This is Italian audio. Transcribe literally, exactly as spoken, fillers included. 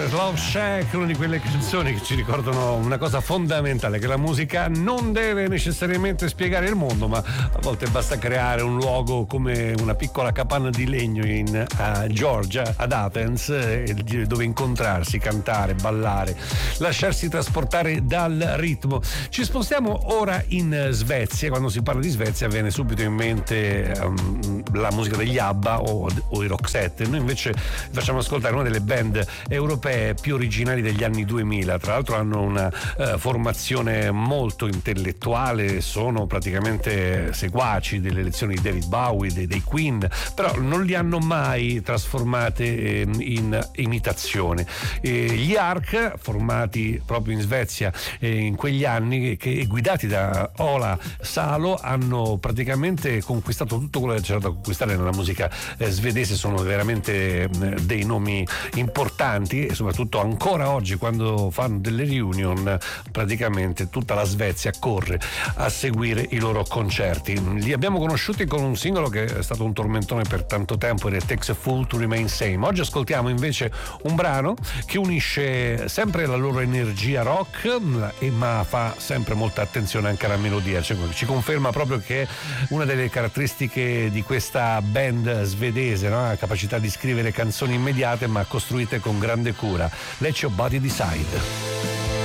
Brothers, Love Shack, una di quelle canzoni che ci ricordano una cosa fondamentale, che la musica non deve necessariamente spiegare il mondo, ma a volte basta creare un luogo come una piccola capanna di legno in uh, Georgia, ad Athens, eh, dove incontrarsi, cantare, ballare, lasciarsi trasportare dal ritmo. Ci spostiamo ora in Svezia. Quando si parla di Svezia viene subito in mente um, la musica degli ABBA o, o i Roxette. Noi invece facciamo ascoltare una delle band europee più originali degli anni duemila. Tra l'altro hanno una uh, formazione molto intellettuale, sono praticamente seguaci delle lezioni di David Bowie, dei, dei Queen, però non li hanno mai trasformate eh, in imitazione. E gli Ark, formati proprio in Svezia eh, in quegli anni, che guidati da Ola Salo, hanno praticamente conquistato tutto quello che c'era da conquistare nella musica eh, svedese. Sono veramente eh, dei nomi importanti e soprattutto ancora oggi, quando fanno delle reunion, praticamente tutta la Svezia corre a seguire i loro concerti. Li abbiamo conosciuti con un singolo che è stato un tormentone per tanto tempo, ed è Takes a Fool to Remain Sane. Oggi ascoltiamo invece un brano che unisce sempre la loro energia rock, e ma fa sempre molta attenzione anche alla melodia, cioè, ci conferma proprio che è una delle caratteristiche di questa band svedese, no? La capacità di scrivere canzoni immediate ma costruite con grande cura. Let Your Body Decide.